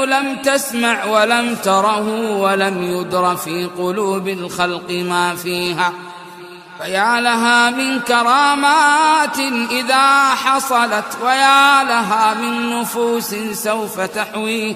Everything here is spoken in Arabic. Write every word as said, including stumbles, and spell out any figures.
لم تسمع ولم تره ولم يدر في قلوب الخلق ما فيها. فيا لها من كرامات إذا حصلت، ويا لها من نفوس سوف تحويه.